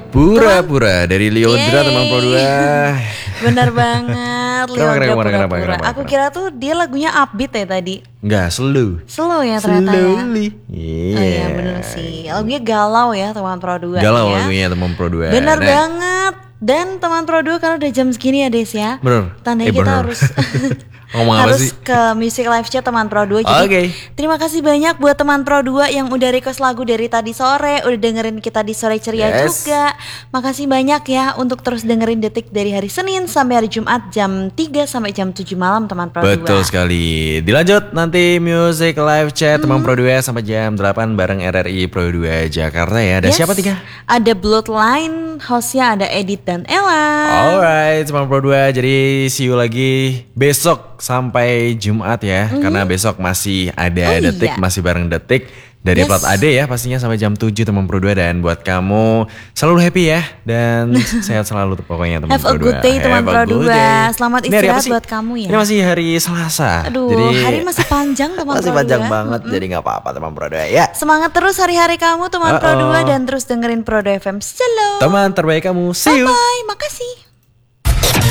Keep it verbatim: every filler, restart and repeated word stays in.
Pura-pura dari Leodra teman Pro dua. Benar banget, Kenapa, Leodra kenapa, kenapa, pura-pura. kenapa, Aku kenapa? kira tuh dia lagunya upbeat ya tadi. Enggak, slow. Slow ya ternyata ya. Slowly. Iya. Oh iya bener sih. Lagunya galau ya teman Pro dua Galau ya. lagunya teman Pro dua. Bener Nah, banget. Dan teman Pro dua kan udah jam segini ya Des ya. Bener. Tandanya Eh, kita bener. harus Ngomong apa harus sih? ke Music Live Chat teman Pro dua. Jadi Oke. terima kasih banyak buat teman Pro dua yang udah request lagu dari tadi sore, udah dengerin kita di sore ceria Yes. juga. Makasih banyak ya untuk terus dengerin Detik dari hari Senin sampai hari Jumat jam tiga sampai jam tujuh malam teman Pro dua. Betul sekali. Dilanjut nanti Music Live Chat teman Pro dua sampai jam delapan bareng R R I Pro dua Jakarta ya. Ada Yes. siapa tiga? Ada Bloodline, hostnya ada Edit dan Ella. Alright, teman Pro dua. Jadi see you lagi besok sampai Jumat ya. Karena besok masih ada Oh, Detik, iya. masih bareng Detik. Dari Yes. Plat A D ya pastinya sampai jam tujuh teman Pro dua. Dan buat kamu selalu happy ya. Dan sehat selalu tuh pokoknya teman Have Pro a good dua. day teman Have a Pro good dua. day. Selamat Ini hari apa istirahat sih? buat kamu ya. Ini masih hari Selasa. Aduh, Jadi hari masih panjang teman masih Pro panjang dua. banget. Jadi nggak apa-apa teman Pro dua ya. Semangat terus hari-hari kamu teman Pro Uh-oh. dua dan terus dengerin Pro dua F M. Shalom. Teman terbaik kamu. See you. Bye, makasih.